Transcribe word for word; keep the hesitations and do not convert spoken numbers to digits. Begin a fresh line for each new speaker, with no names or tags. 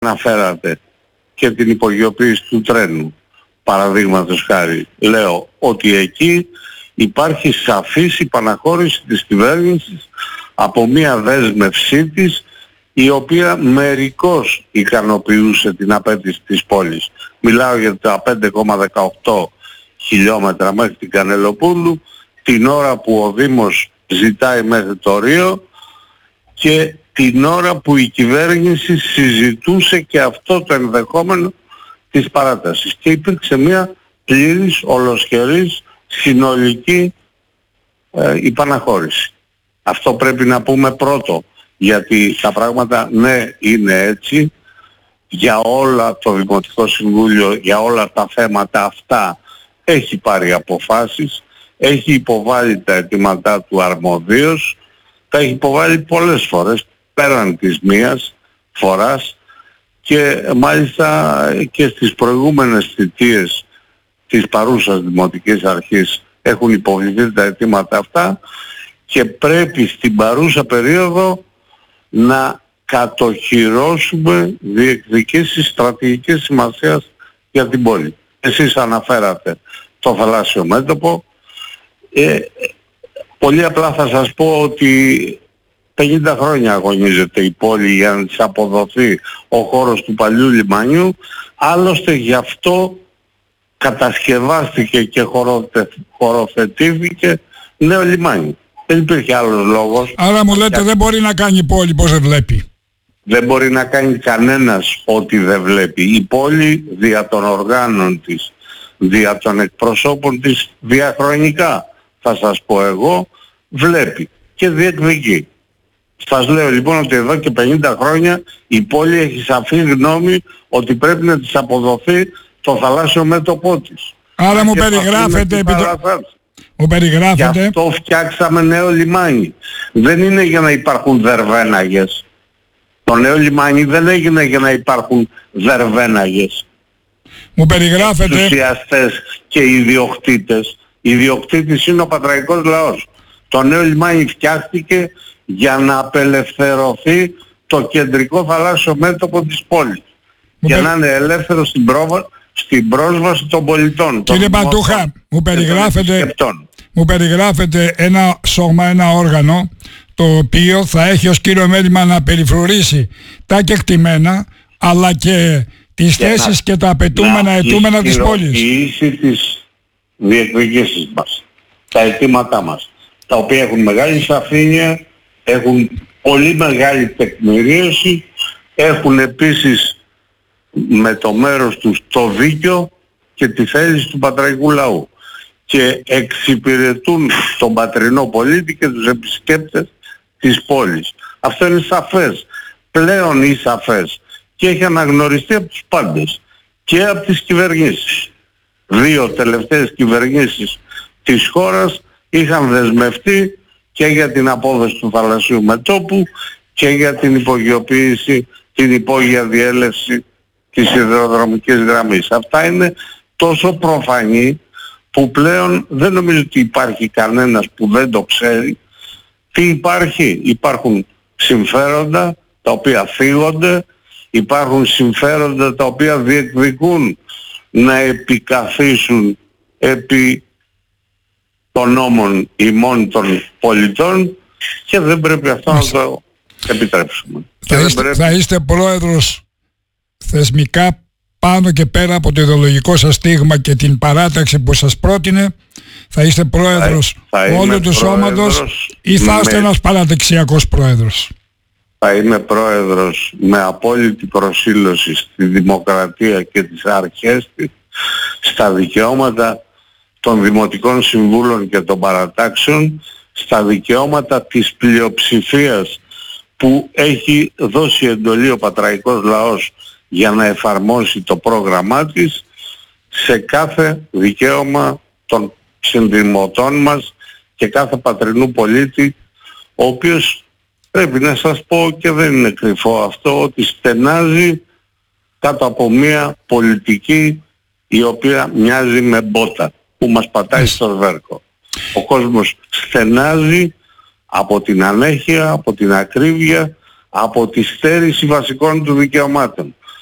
αναφέρατε και την υπογειοποίηση του τρένου, παραδείγματος χάρη, λέω ότι εκεί υπάρχει σαφής υπαναχώρηση της κυβέρνησης από μια δέσμευσή της, η οποία μερικώς ικανοποιούσε την απέτηση της πόλης. Μιλάω για τα πέντε κόμμα δεκαοκτώ χιλιόμετρα μέχρι την Κανελοπούλου, την ώρα που ο Δήμος ζητάει μέχρι το Ρίο και την ώρα που η κυβέρνηση συζητούσε και αυτό το ενδεχόμενο της παράτασης. Και υπήρξε μια πλήρης, ολοσχερής, συνολική ε, υπαναχώρηση. Αυτό πρέπει να πούμε πρώτο, γιατί τα πράγματα ναι είναι έτσι, για όλα το Δημοτικό Συμβούλιο, για όλα τα θέματα αυτά έχει πάρει αποφάσεις, έχει υποβάλει τα αιτήματά του αρμοδίως, τα έχει υποβάλει πολλές φορές, πέραν της μίας φοράς, και μάλιστα και στις προηγούμενες θητείες της παρούσας Δημοτικής Αρχής έχουν υποβληθεί τα αιτήματα αυτά και πρέπει στην παρούσα περίοδο να κατοχυρώσουμε διεκδικήσεις στρατηγικής σημασίας για την πόλη. Εσείς αναφέρατε το θαλάσσιο μέτωπο. Ε, πολύ απλά θα σας πω ότι πενήντα χρόνια αγωνίζεται η πόλη για να της αποδοθεί ο χώρος του παλιού λιμανιού. Άλλωστε γι' αυτό κατασκευάστηκε και χωροθε, χωροθετήθηκε νέο λιμάνι. Δεν υπήρχε άλλος λόγος.
Άρα μου λέτε για... δεν μπορεί να κάνει η πόλη πως δεν βλέπει.
Δεν μπορεί να κάνει κανένας ό,τι δεν βλέπει. Η πόλη δια των οργάνων της, δια των εκπροσώπων της διαχρονικά, θα σας πω εγώ, βλέπει και διεκδικεί. Σας λέω λοιπόν ότι εδώ και πενήντα χρόνια η πόλη έχει σαφή γνώμη ότι πρέπει να της αποδοθεί το θαλάσσιο μέτωπό της.
Άρα μου περιγράφετε, επιτρο... μου περιγράφετε...
Γι' αυτό φτιάξαμε νέο λιμάνι. Δεν είναι για να υπάρχουν δερβέναγες. Το νέο λιμάνι δεν έγινε για να υπάρχουν δερβέναγες.
Μου περιγράφετε...
Ενθουσιαστές και ιδιοκτήτες. Ιδιοκτήτης είναι ο πατραϊκός λαός. Το νέο λιμάνι φτιάχτηκε για να απελευθερωθεί το κεντρικό θαλάσσιο μέτωπο της πόλης. Μου για πε... να είναι ελεύθερο στην, πρόβα... στην πρόσβαση των πολιτών.
Κύριε Παντούχα, μου περιγράφετε, μου περιγράφετε ένα σώμα, ένα όργανο, το οποίο θα έχει ως κύριο μέλημα να περιφρουρήσει τα κεκτημένα, αλλά και τις και θέσεις να, και τα απαιτούμενα αιτούμενα της πόλης.
Να τις διεκδικήσεις μας, τα αιτήματά μας, τα οποία έχουν μεγάλη σαφήνεια, έχουν πολύ μεγάλη τεκμηρίωση, έχουν επίσης με το μέρος τους το δίκιο και τη θέληση του πατραϊκού λαού και εξυπηρετούν τον πατρινό πολίτη και τους επισκέπτες της πόλης. Αυτό είναι σαφές, πλέον είναι σαφές και έχει αναγνωριστεί από τους πάντες και από τις κυβερνήσεις. Δύο τελευταίες κυβερνήσεις της χώρας είχαν δεσμευτεί και για την απόδοση του θαλασσίου μετώπου και για την υπογειοποίηση, την υπόγεια διέλευση της σιδηροδρομικής γραμμής. Αυτά είναι τόσο προφανή που πλέον δεν νομίζω ότι υπάρχει κανένας που δεν το ξέρει. Τι υπάρχει? Υπάρχουν συμφέροντα τα οποία φύγονται, υπάρχουν συμφέροντα τα οποία διεκδικούν να επικαθίσουν επί των νόμων ημών των πολιτών και δεν πρέπει αυτό να το επιτρέψουμε.
Θα είστε, πρέπει... θα είστε πρόεδρος θεσμικά πάνω και πέρα από το ιδεολογικό σας στίγμα και την παράταξη που σας πρότεινε, θα είστε πρόεδρος θα, θα όλου του σώματος ή θα είστε με... ένας παραδεξιακός πρόεδρος?
Θα είμαι πρόεδρος με απόλυτη προσήλωση στη δημοκρατία και τις αρχές της, στα δικαιώματα των Δημοτικών Συμβούλων και των παρατάξεων, στα δικαιώματα της πλειοψηφίας που έχει δώσει εντολή ο πατραϊκός λαός για να εφαρμόσει το πρόγραμμά της, σε κάθε δικαίωμα των συνδημοτών μας και κάθε πατρινού πολίτη, ο οποίος πρέπει να σας πω και δεν είναι κρυφό αυτό, ότι στενάζει κάτω από μια πολιτική η οποία μοιάζει με μπότα που μας πατάει στο σβέρκο. Ο κόσμος στενάζει από την ανέχεια, από την ακρίβεια, από τη στέρηση βασικών του δικαιωμάτων.